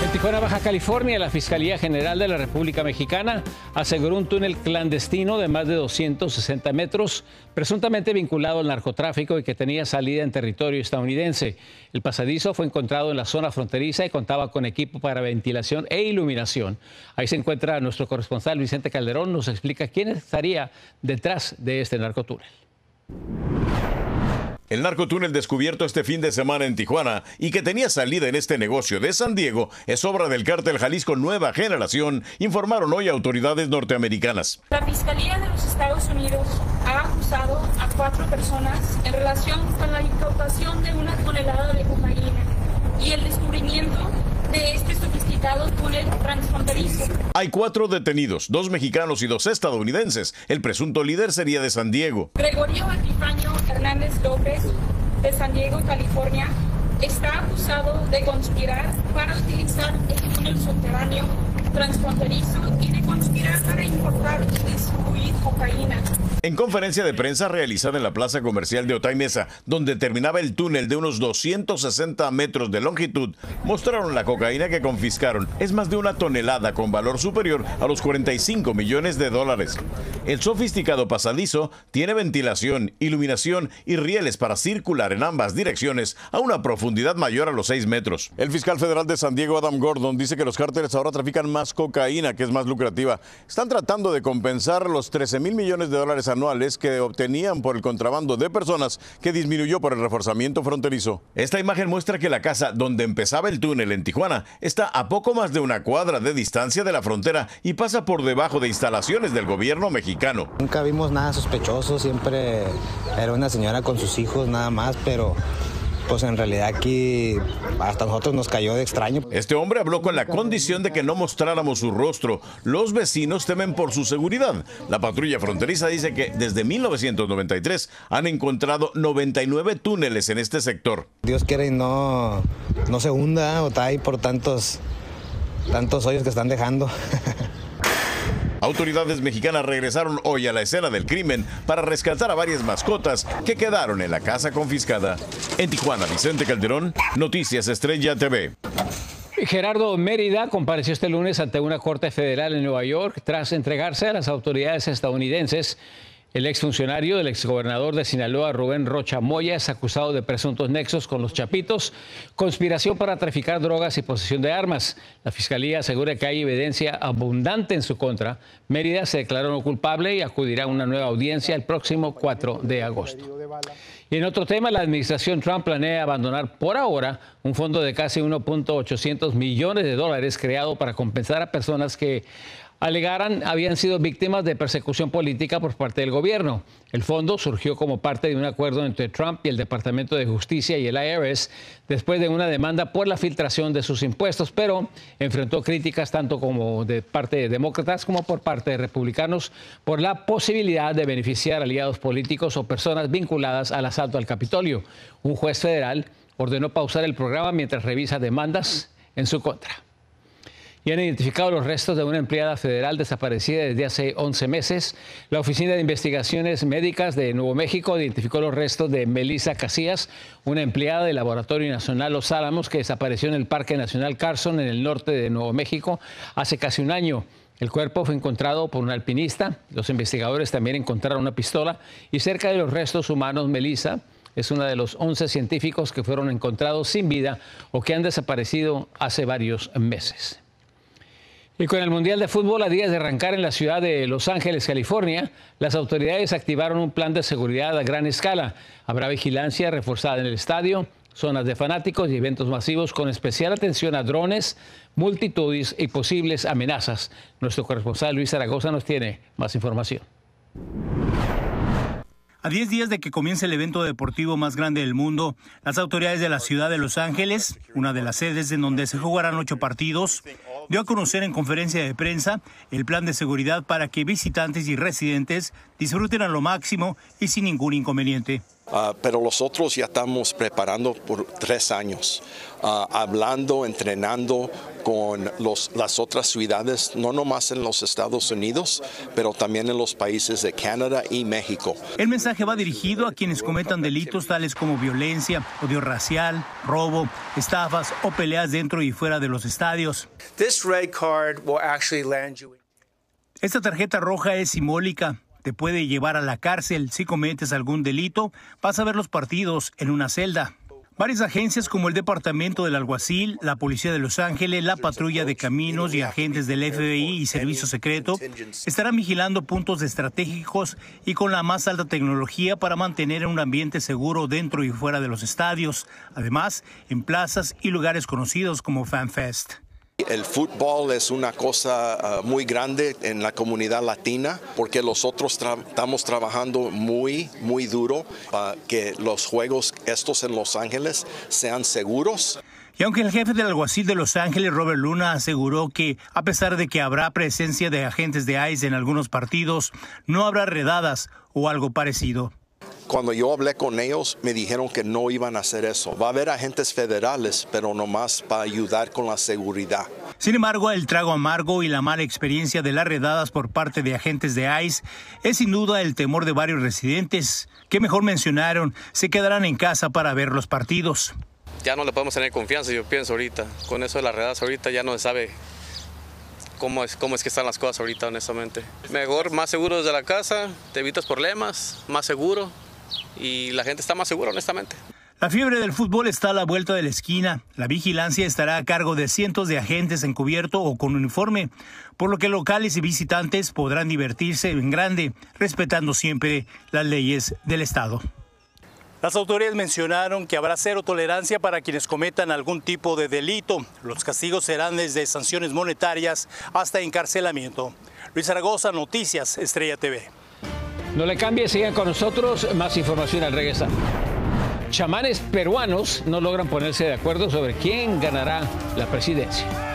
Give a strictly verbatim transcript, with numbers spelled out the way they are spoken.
En Tijuana, Baja California, la Fiscalía General de la República Mexicana aseguró un túnel clandestino de más de doscientos sesenta metros, presuntamente vinculado al narcotráfico y que tenía salida en territorio estadounidense. El pasadizo fue encontrado en la zona fronteriza y contaba con equipo para ventilación e iluminación. Ahí se encuentra nuestro corresponsal Vicente Calderón, nos explica quién estaría detrás de este narcotúnel. El narcotúnel descubierto este fin de semana en Tijuana y que tenía salida en este negocio de San Diego es obra del cártel Jalisco Nueva Generación, informaron hoy autoridades norteamericanas. La Fiscalía de los Estados Unidos ha acusado a cuatro personas en relación con la incautación de una tonelada de cocaína y el descubrimiento de este sofisticado túnel transfronterizo. Hay cuatro detenidos, dos mexicanos y dos estadounidenses. El presunto líder sería de San Diego. Gregorio Epifanio Hernández López, de San Diego, California, está acusado de conspirar para utilizar el túnel subterráneo transfronterizo y de conspirar para importar y distribuir cocaína. En conferencia de prensa realizada en la plaza comercial de Otay Mesa, donde terminaba el túnel de unos doscientos sesenta metros de longitud, mostraron la cocaína que confiscaron. Es más de una tonelada con valor superior a los cuarenta y cinco millones de dólares. El sofisticado pasadizo tiene ventilación, iluminación y rieles para circular en ambas direcciones a una profundidad mayor a los seis metros. El fiscal federal de San Diego, Adam Gordon, dice que los cárteles ahora trafican más cocaína, que es más lucrativa. Están tratando de compensar los trece mil millones de dólares anuales que obtenían por el contrabando de personas, que disminuyó por el reforzamiento fronterizo. Esta imagen muestra que la casa donde empezaba el túnel en Tijuana está a poco más de una cuadra de distancia de la frontera y pasa por debajo de instalaciones del gobierno mexicano. Nunca vimos nada sospechoso, siempre era una señora con sus hijos nada más, pero pues en realidad aquí hasta nosotros nos cayó de extraño. Este hombre habló con la condición de que no mostráramos su rostro. Los vecinos temen por su seguridad. La patrulla fronteriza dice que desde mil novecientos noventa y tres han encontrado noventa y nueve túneles en este sector. Dios quiere y no, no se hunda Otay por tantos, tantos hoyos que están dejando. Autoridades mexicanas regresaron hoy a la escena del crimen para rescatar a varias mascotas que quedaron en la casa confiscada. En Tijuana, Vicente Calderón, Noticias Estrella T V. Gerardo Mérida compareció este lunes ante una corte federal en Nueva York tras entregarse a las autoridades estadounidenses. El exfuncionario del exgobernador de Sinaloa, Rubén Rocha Moya, es acusado de presuntos nexos con los Chapitos, conspiración para traficar drogas y posesión de armas. La fiscalía asegura que hay evidencia abundante en su contra. Mérida se declaró no culpable y acudirá a una nueva audiencia el próximo cuatro de agosto. Y en otro tema, la administración Trump planea abandonar por ahora un fondo de casi uno punto ochocientos millones de dólares creado para compensar a personas que alegaran habían sido víctimas de persecución política por parte del gobierno. El fondo surgió como parte de un acuerdo entre Trump y el Departamento de Justicia y el I R S después de una demanda por la filtración de sus impuestos, pero enfrentó críticas tanto como de parte de demócratas como por parte de republicanos por la posibilidad de beneficiar aliados políticos o personas vinculadas al asalto al Capitolio. Un juez federal ordenó pausar el programa mientras revisa demandas en su contra. Y han identificado los restos de una empleada federal desaparecida desde hace once meses. La Oficina de Investigaciones Médicas de Nuevo México identificó los restos de Melissa Casillas, una empleada del Laboratorio Nacional Los Álamos que desapareció en el Parque Nacional Carson, en el norte de Nuevo México, hace casi un año. El cuerpo fue encontrado por un alpinista. Los investigadores también encontraron una pistola y cerca de los restos humanos, Melissa es una de los once científicos que fueron encontrados sin vida o que han desaparecido hace varios meses. Y con el Mundial de Fútbol a días de arrancar en la ciudad de Los Ángeles, California, las autoridades activaron un plan de seguridad a gran escala. Habrá vigilancia reforzada en el estadio, zonas de fanáticos y eventos masivos con especial atención a drones, multitudes y posibles amenazas. Nuestro corresponsal Luis Zaragoza nos tiene más información. A diez días de que comience el evento deportivo más grande del mundo, las autoridades de la ciudad de Los Ángeles, una de las sedes en donde se jugarán ocho partidos, dio a conocer en conferencia de prensa el plan de seguridad para que visitantes y residentes disfruten a lo máximo y sin ningún inconveniente. Uh, pero los otros ya estamos preparando por tres años, uh, hablando, entrenando con los, las otras ciudades, no nomás en los Estados Unidos, pero también en los países de Canadá y México. El mensaje va dirigido a quienes cometan delitos tales como violencia, odio racial, robo, estafas o peleas dentro y fuera de los estadios. This red card will actually land you. Esta tarjeta roja es simbólica. Te puede llevar a la cárcel. Si cometes algún delito, vas a ver los partidos en una celda. Varias agencias como el Departamento del Alguacil, la Policía de Los Ángeles, la Patrulla de Caminos y agentes del F B I y Servicio Secreto estarán vigilando puntos estratégicos y con la más alta tecnología para mantener un ambiente seguro dentro y fuera de los estadios, además en plazas y lugares conocidos como FanFest. El fútbol es una cosa uh, muy grande en la comunidad latina porque nosotros tra- estamos trabajando muy, muy duro para que los juegos estos en Los Ángeles sean seguros. Y aunque el jefe del alguacil de Los Ángeles, Robert Luna, aseguró que a pesar de que habrá presencia de agentes de I C E en algunos partidos, no habrá redadas o algo parecido. Cuando yo hablé con ellos, me dijeron que no iban a hacer eso. Va a haber agentes federales, pero nomás para ayudar con la seguridad. Sin embargo, el trago amargo y la mala experiencia de las redadas por parte de agentes de I C E es sin duda el temor de varios residentes, que mejor mencionaron, se quedarán en casa para ver los partidos. Ya no le podemos tener confianza, yo pienso ahorita. Con eso de las redadas ahorita ya no se sabe cómo es, cómo es que están las cosas ahorita, honestamente. Mejor, más seguro desde la casa, te evitas problemas, más seguro. Y la gente está más segura, honestamente. La fiebre del fútbol está a la vuelta de la esquina. La vigilancia estará a cargo de cientos de agentes encubierto o con uniforme, por lo que locales y visitantes podrán divertirse en grande, respetando siempre las leyes del estado. Las autoridades mencionaron que habrá cero tolerancia para quienes cometan algún tipo de delito. Los castigos serán desde sanciones monetarias hasta encarcelamiento. Luis Zaragoza, Noticias Estrella T V. No le cambie, sigan con nosotros. Más información al regresar. Chamanes peruanos no logran ponerse de acuerdo sobre quién ganará la presidencia.